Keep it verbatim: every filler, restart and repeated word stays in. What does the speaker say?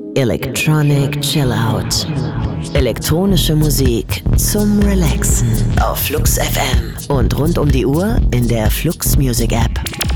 Electronic Chill Out. Elektronische Musik zum Relaxen auf Flux F M und rund um die Uhr in der Flux Music App.